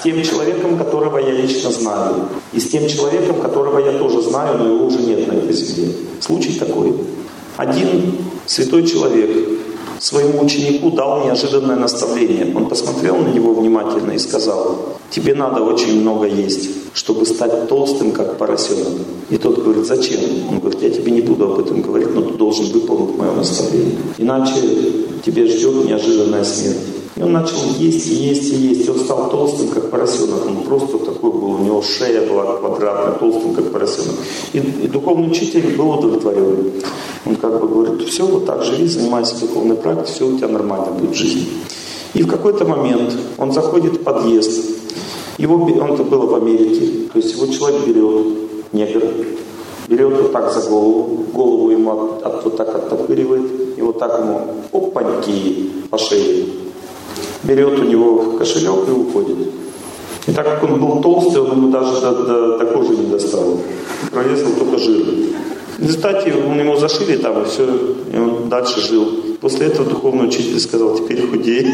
тем человеком, которого я лично знаю, и с тем человеком, которого я тоже знаю, но его уже нет на этой земле. Случай такой. Один святой человек своему ученику дал неожиданное наставление. Он посмотрел на него внимательно и сказал: тебе надо очень много есть, чтобы стать толстым, как поросенок. И тот говорит: зачем? Он говорит: я тебе не буду об этом говорить, но ты должен выполнить мое наставление. Иначе тебе ждет неожиданная смерть. И он начал есть и есть и есть. И он стал толстым, как поросенок. Он просто такой был, у него шея была квадратная, толстым, как поросенок. И духовный учитель был удовлетворен. Он как бы говорит: все, вот так живи, занимайся духовной практикой, все у тебя нормально будет в жизни. И в какой-то момент он заходит в подъезд. Он-то был в Америке. То есть его человек берет, негр, берет вот так за голову ему вот так оттопыривает, и вот так ему опаньки по шее. Берет у него кошелек и уходит. И так как он был толстый, он ему даже до кожи не достал. Прорезал только жир. В результате ему зашили там, и все, и он дальше жил. После этого духовный учитель сказал: теперь худей.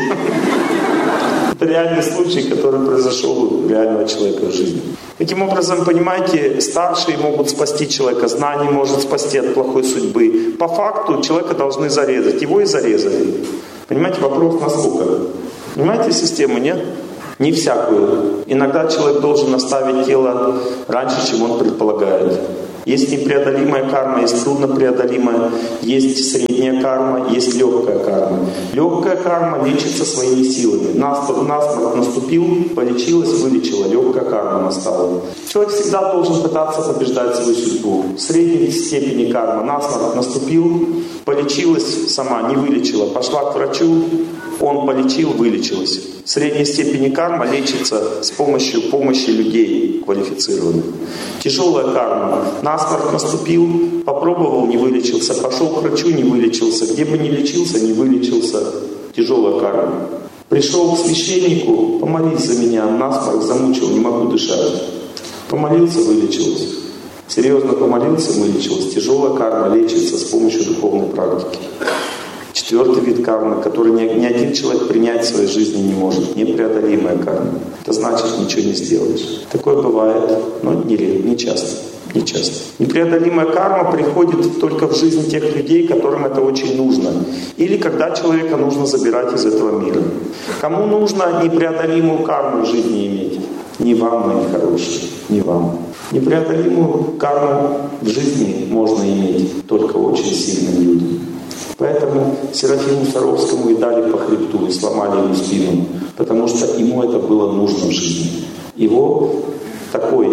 Это реальный случай, который произошел у реального человека в жизни. Таким образом, понимаете, старшие могут спасти человека, знание может спасти от плохой судьбы. По факту человека должны зарезать. Его и зарезали. Понимаете, вопрос насколько? Понимаете систему, нет? Не всякую. Иногда человек должен оставить тело раньше, чем он предполагает. Есть непреодолимая карма, есть труднопреодолимая, есть средняя карма, есть легкая карма. Легкая карма лечится своими силами. Насморк наступил, полечилась, вылечила, легкая карма настала. Человек всегда должен пытаться побеждать свою судьбу. В средней степени карма. Насморк наступил, полечилась сама, не вылечила. Пошла к врачу, он полечил, вылечилась. В средней степени карма лечится с помощью помощи людей квалифицированных. Тяжелая карма. Насморк наступил, попробовал, не вылечился. Пошел к врачу, не вылечился. Где бы ни лечился, не вылечился. Тяжелая карма. Пришел к священнику: помолись за меня, насморк замучил, не могу дышать. Помолился, вылечился. Серьезно помолился, вылечился. Тяжелая карма лечится с помощью духовной практики. Четвертый вид кармы, который ни один человек принять в своей жизни не может. Непреодолимая карма. Это значит, ничего не сделаешь. Такое бывает, но не часто. Не часто. Непреодолимая карма приходит только в жизнь тех людей, которым это очень нужно. Или когда человека нужно забирать из этого мира. Кому нужно непреодолимую карму в жизни иметь? Не вам, мои хорошие, не вам. Непреодолимую карму в жизни можно иметь только очень сильным людям. Поэтому Серафиму Саровскому и дали по хребту, и сломали ему спину, потому что ему это было нужно в жизни. Его такой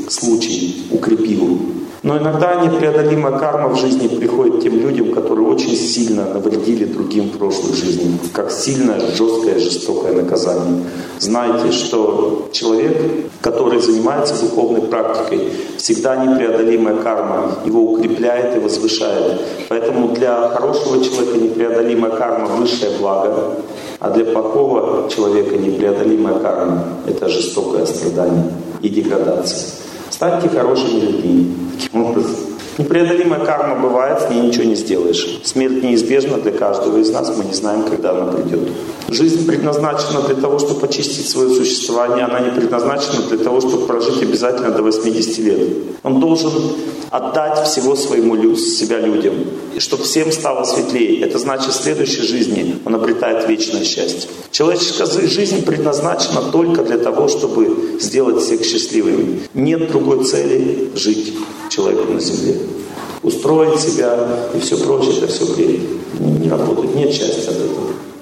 случай укрепил. Но иногда непреодолимая карма в жизни приходит тем людям, которые очень сильно навредили другим в прошлой жизни. Как сильное, жесткое, жестокое наказание. Знайте, что человек, который занимается духовной практикой, всегда непреодолимая карма его укрепляет и возвышает. Поэтому для хорошего человека непреодолимая карма — высшее благо, а для плохого человека непреодолимая карма — это жестокое страдание и деградация. Станьте хорошими людьми. Таким образом, непреодолимая карма бывает, с ней ничего не сделаешь. Смерть неизбежна для каждого из нас, мы не знаем, когда она придет. Жизнь предназначена для того, чтобы очистить свое существование, она не предназначена для того, чтобы прожить обязательно до 80 лет. Он должен отдать всего себя людям, и чтобы всем стало светлее. Это значит, в следующей жизни он обретает вечное счастье. Человеческая жизнь предназначена только для того, чтобы сделать всех счастливыми. Нет другой цели жить человеку на земле. Устроить себя и все прочее — это все бред. Не работает, нет счастья от этого.